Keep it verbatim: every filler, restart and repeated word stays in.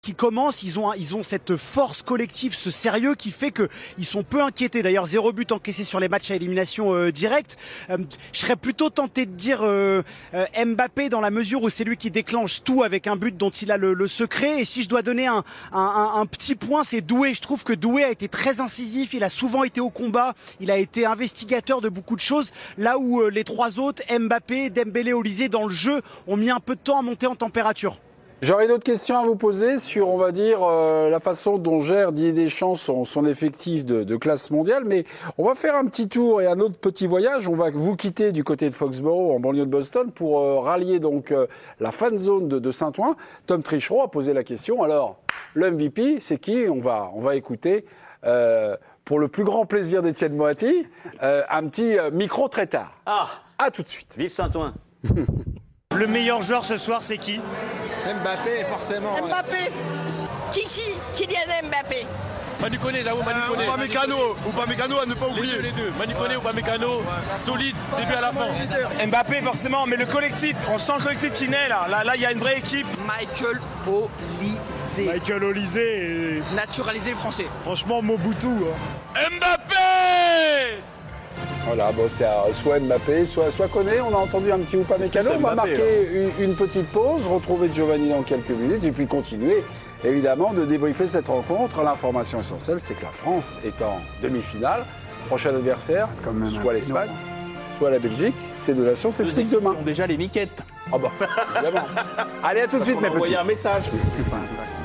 qui commencent, ils ont, un, ils ont cette force collective, ce sérieux qui fait qu'ils sont peu inquiétés. D'ailleurs, zéro but encaissé sur les matchs à élimination euh, directe. Euh, je serais plutôt tenté de dire euh, euh, Mbappé dans la mesure où c'est lui qui déclenche tout avec un but dont il a le, le secret. Et si je dois donner un, un, un, un petit point, c'est Doué. Je trouve que Doué a été très incisif, il a souvent été au combat, il a été investigateur de beaucoup de choses. Là où euh, les trois autres, Mbappé, Dembélé, Olysée, dans le jeu, ont mis un peu de temps à monter en température. J'aurais d'autres questions à vous poser sur, on va dire, euh, la façon dont gère Didier Deschamps son, son effectif de, de classe mondiale. Mais on va faire un petit tour et un autre petit voyage. On va vous quitter du côté de Foxborough, en banlieue de Boston, pour euh, rallier donc euh, la fan zone de, de Saint-Ouen. Tom Trichereau a posé la question. Alors, le M V P, c'est qui? On va, on va écouter, euh, pour le plus grand plaisir d'Étienne Moati, euh, un petit euh, micro très tard. Ah, à tout de suite. Vive Saint-Ouen. Le meilleur joueur ce soir, c'est qui? Mbappé, forcément. Mbappé ouais. Kiki, Kylian Mbappé. Manu Koné, j'avoue, Manu Koné. Ou pas Mécano, ou pas Mécano à ne pas oublier. Les deux, les deux. Manu Koné ou pas Mécano, solide, début à la fin. Mbappé, forcément, mais le collectif, on sent le collectif qui naît là. Là, là, il y a une vraie équipe. Michael Olysée. Michael Olysée. Et... naturalisé français. Franchement, Mobutu. Hein. Mbappé! Voilà, bon, c'est soit Mbappé, soit, soit Koné. On a entendu un petit ou pas Mécano. On va marquer une, une petite pause, retrouver Giovanni dans quelques minutes et puis continuer, évidemment, de débriefer cette rencontre. L'information essentielle, c'est que la France est en demi-finale. Prochain adversaire, soit l'Espagne, soit la Belgique. Ces deux nations s'expliquent demain. Ils ont déjà les miquettes. Ah bah, évidemment. Allez, à tout de suite, mes petits. Envoyer un message.